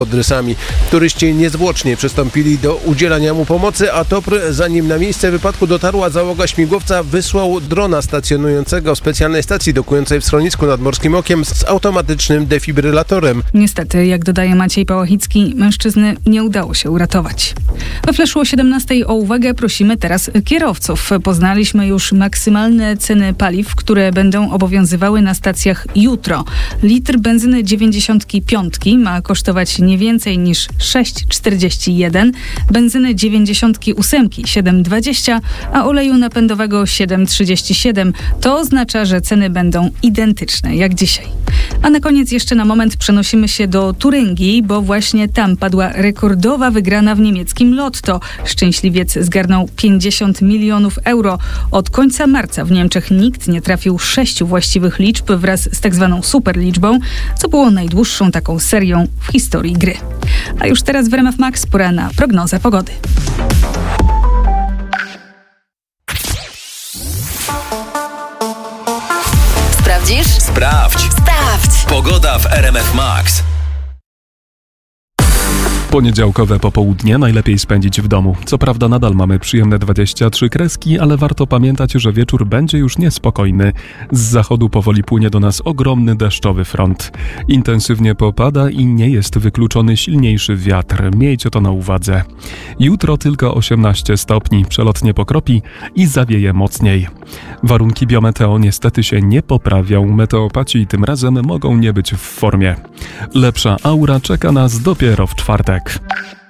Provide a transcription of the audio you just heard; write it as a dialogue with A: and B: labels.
A: odrysami. Turyści niezwłocznie przystąpili do udzielania mu pomocy, a TOPR, zanim na miejsce wypadku dotarła załoga śmigłowca, wysłał drona stacjonującego w specjalnej stacji dokującej w schronisku nad Morskim Okiem z automatycznym defibrylatorem.
B: Niestety, jak dodaje Maciej Pałachicki, mężczyzny nie udało się uratować. We Flashu o 17:00 o uwagę prosimy teraz kierowców. Poznaliśmy już maksymalne ceny paliw, które będą obowiązywały na stacjach jutro. Litr benzyny 95 ma kosztować nie więcej niż 6,41, benzyny 98 7,20, a oleju napędowego 7,37. To oznacza, że ceny będą identyczne jak dzisiaj. A na koniec jeszcze na moment przenosimy się do Turyngii, bo właśnie tam padła rekordowa wygrana w niemieckim Lotto. Szczęśliwiec zgarnął 50 milionów euro. Od końca marca w Niemczech nikt nie trafił 6 właściwych liczb wraz z tak zwaną superliczbą, co było najdłuższą taką serią w historii gry. A już teraz w RMF Max pora na prognozę pogody.
C: Sprawdzisz?
D: Sprawdź. Pogoda w RMF Max.
E: Poniedziałkowe popołudnie najlepiej spędzić w domu. Co prawda nadal mamy przyjemne 23 kreski, ale warto pamiętać, że wieczór będzie już niespokojny. Z zachodu powoli płynie do nas ogromny deszczowy front. Intensywnie popada i nie jest wykluczony silniejszy wiatr. Miejcie to na uwadze. Jutro tylko 18 stopni, przelotnie pokropi i zawieje mocniej. Warunki biometeo niestety się nie poprawią. Meteopaci tym razem mogą nie być w formie. Lepsza aura czeka nas dopiero w czwartek.